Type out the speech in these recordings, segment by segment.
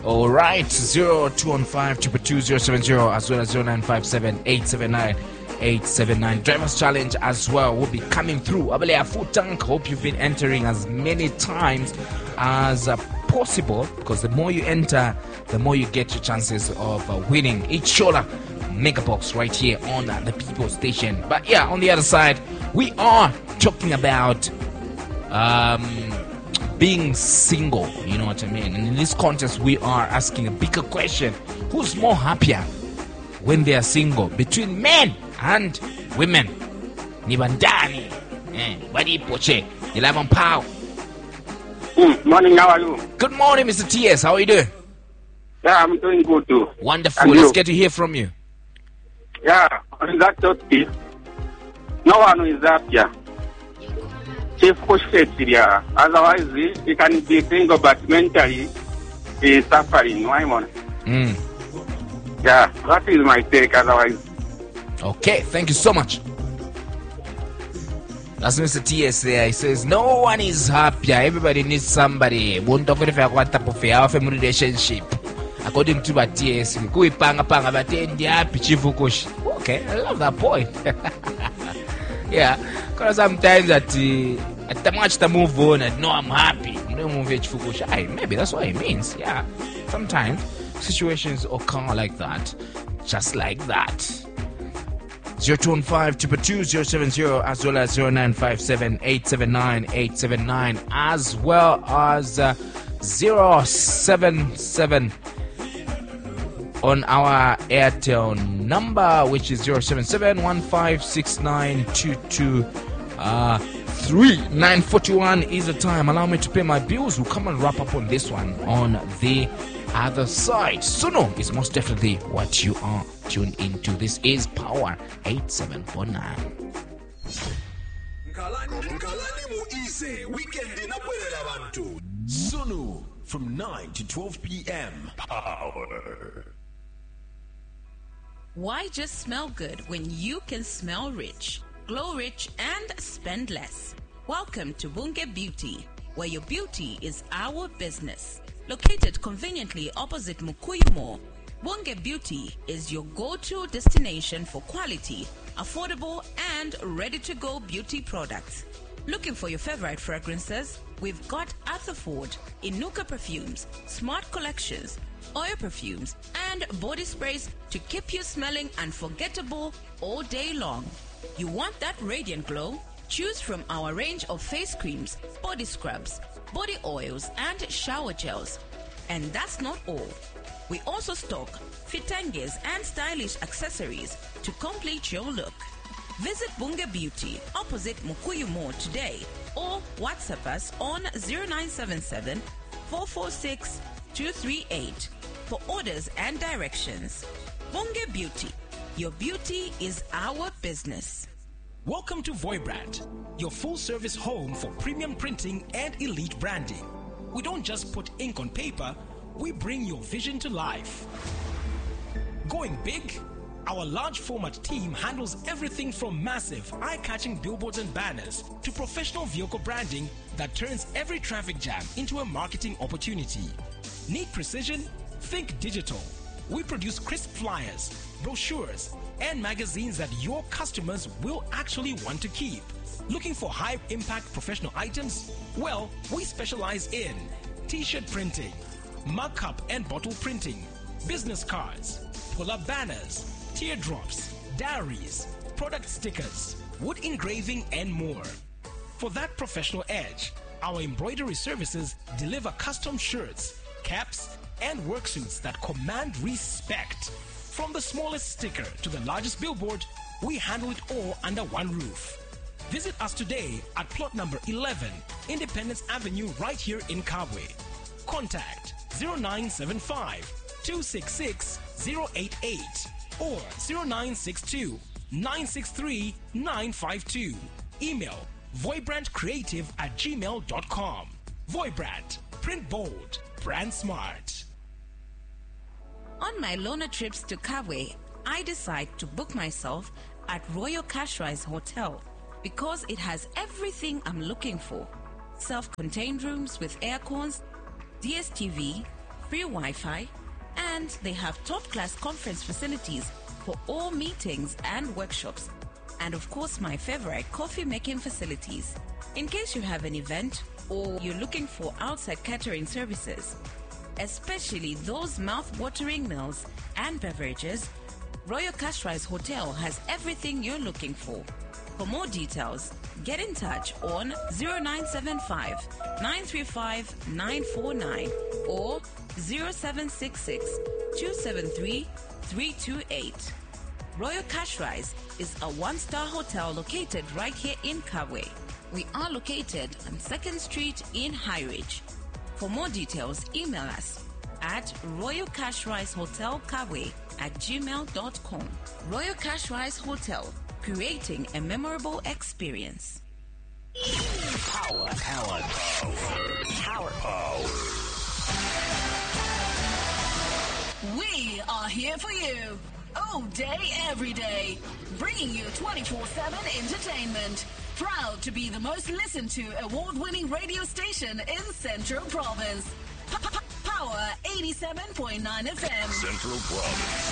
All right, 0215-222-070 as well as 0957-879-879. Drivers Challenge as well will be coming through. I believe a full tank. Hope you've been entering as many times as possible, because the more you enter, the more you get your chances of winning each shoulder mega box right here on the People Station. But yeah, on the other side, we are talking about being single, you know what I mean? And in this contest, we are asking a bigger question: who's more happier when they are single, between men and women? Nibandani, Wadi Poche, 11 pow. Morning, how are you? Good morning, Mr. TS. How are you doing? Yeah, I'm doing good too. Wonderful. Let's get to hear from you. Yeah, on that topic, no one is happier. Chief Kushketiria. Otherwise, he can be single but mentally is suffering. Why not? Yeah, that is my take. Otherwise, okay, thank you so much. That's Mr. TS there. He says no one is happier. Everybody needs somebody. Won't talk if I want to have a family relationship. According to what TS, okay, I love that point. Yeah, because sometimes at the much to move on and no, I'm happy. You know, maybe that's what it means. Yeah, sometimes situations occur like that, just like that. 0215-222-070 as well as 0957-879-879 as well as 077 on our Airtel number, which is 077-156-922-3941 is the time. Allow me to pay my bills. We'll come and wrap up on this one on the other side. Suno is most definitely what you are tuned into. This is Power 8749. Suno from 9 to 12 p.m. Power. Why just smell good when you can smell rich, glow rich, and spend less? Welcome to Bunge Beauty, where your beauty is our business. Located conveniently opposite Mukuyu Mall, Bunge Beauty is your go-to destination for quality, affordable, and ready-to-go beauty products. Looking for your favorite fragrances? We've got Atherford, Inuka perfumes, Smart Collections, oil perfumes, and body sprays to keep you smelling unforgettable all day long. You want that radiant glow? Choose from our range of face creams, body scrubs, body oils, and shower gels. And that's not all. We also stock fitanges and stylish accessories to complete your look. Visit Bunge Beauty opposite Mukuyu Mall today or WhatsApp us on 0977 446 238 for orders and directions. Bunge Beauty, your beauty is our business. Welcome to Voibrand, your full-service home for premium printing and elite branding. We don't just put ink on paper, we bring your vision to life. Going big? Our large format team handles everything from massive, eye-catching billboards and banners to professional vehicle branding that turns every traffic jam into a marketing opportunity. Need precision? Think digital. We produce crisp flyers, brochures, and magazines that your customers will actually want to keep. Looking for high-impact professional items? Well, we specialize in t-shirt printing, mug cup and bottle printing, business cards, pull-up banners, teardrops, diaries, product stickers, wood engraving, and more. For that professional edge, our embroidery services deliver custom shirts, caps, and worksuits that command respect. From the smallest sticker to the largest billboard, we handle it all under one roof. Visit us today at plot number 11, Independence Avenue, right here in Kabwe. Contact 0975 266 088 or 0962 963 952. Email voibrandcreative@gmail.com. Voibrand, print bold, brand smart. On my loner trips to Kabwe, I decide to book myself at Royal Cashrise Hotel because it has everything I'm looking for. Self-contained rooms with air cons, DSTV, free Wi-Fi, and they have top-class conference facilities for all meetings and workshops. And of course, my favorite, coffee-making facilities. In case you have an event or you're looking for outside catering services, especially those mouth-watering meals and beverages, Royal Cash Rice Hotel has everything you're looking for. For more details, get in touch on 0975 935 949 or 0766 273 328. Royal Cash Rice is a one-star hotel located right here in Kawe. We are located on 2nd Street in High Ridge. For more details, email us at royalcashricehotelkawe@gmail.com. Royal Cash Rice Hotel, creating a memorable experience. Power. We are here for you all day, every day, bringing you 24/7 entertainment. Proud to be the most listened to award-winning radio station in Central Province. Power 87.9 FM. Central Province.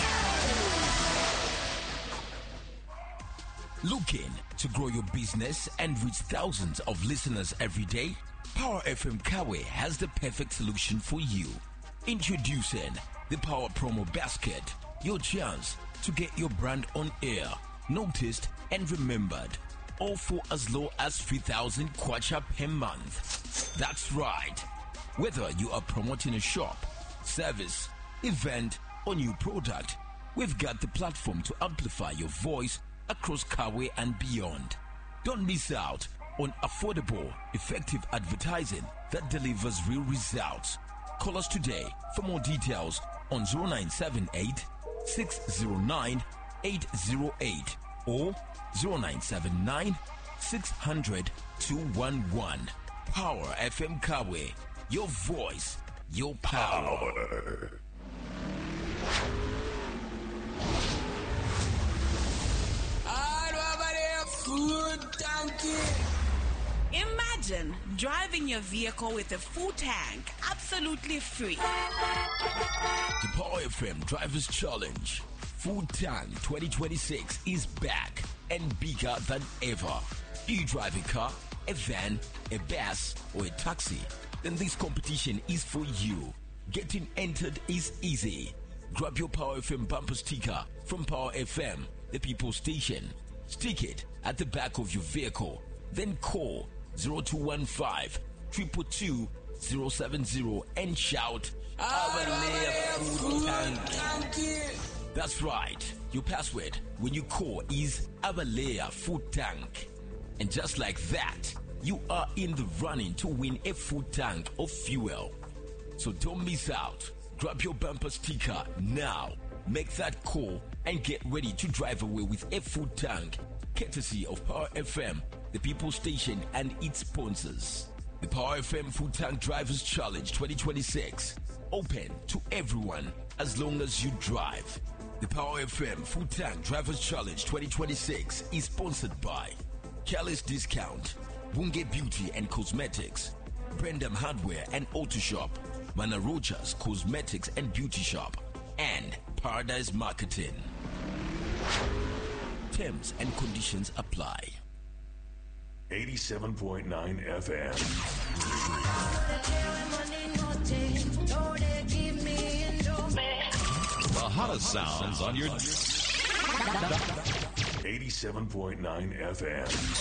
Looking to grow your business and reach thousands of listeners every day? Power FM Kawe has the perfect solution for you. Introducing the Power Promo Basket, your chance to get your brand on air, noticed and remembered, all for as low as 3,000 kwacha per month. That's right. Whether you are promoting a shop, service, event, or new product, we've got the platform to amplify your voice across Kawe and beyond. Don't miss out on affordable, effective advertising that delivers real results. Call us today for more details on 0978 609 808 or 0979 600 211. Power FM Kawe. Your voice, your power. Imagine driving your vehicle with a full tank, absolutely free. The Power FM Drivers Challenge Full Tank 2026 is back and bigger than ever. Do you drive a car, a van, a bus, or a taxi? Then this competition is for you. Getting entered is easy. Grab your Power FM bumper sticker from Power FM, the people station. Stick it at the back of your vehicle. Then call 0215 222 070 and shout, Full Tank. That's right. Your password when you call is Abalea Full Tank. And just like that, you are in the running to win a full tank of fuel. So don't miss out. Grab your bumper sticker now. Make that call and get ready to drive away with a full tank, courtesy of Power FM, the people station and its sponsors. The Power FM Full Tank Drivers Challenge 2026. Open to everyone as long as you drive. The Power FM Full Tank Drivers Challenge 2026 is sponsored by Kelly's Discount, Bunge Beauty and Cosmetics, Brendam Hardware and Auto Shop, Mana Rogers Cosmetics and Beauty Shop, and Paradise Marketing. Terms and conditions apply. 87.9 FM. The hottest sounds on your 87.9 FM.